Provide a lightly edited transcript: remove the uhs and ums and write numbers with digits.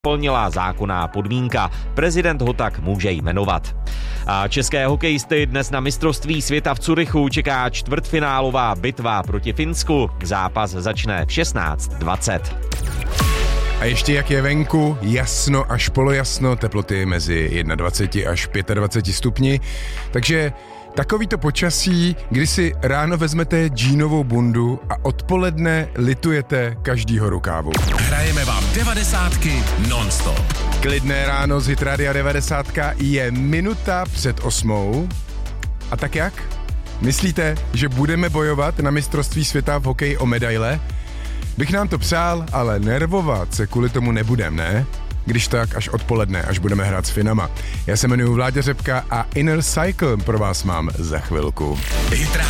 plnila zákonná podmínka. Prezident ho tak může jmenovat. A české hokejisty dnes na mistrovství světa v Curychu čeká čtvrtfinálová bitva proti Finsku. Zápas začne v 16:20. A ještě jak je venku, jasno až polojasno, teploty mezi 21 až 25 stupni. Takže takovýto počasí, kdy si ráno vezmete džínovou bundu a odpoledne litujete každýho rukávu. Hrajeme vám 90 non-stop. Klidné ráno z Hit Radia 90 je minuta před 8. A tak jak? Myslíte, že budeme bojovat na mistrovství světa v hokeji o medaile? Bych nám to přál, ale nervovat se kvůli tomu nebudem, ne? Když tak až odpoledne, až budeme hrát s Finama. Já se jmenuji Vláďa Řepka a Inner Cycle pro vás mám za chvilku. Hit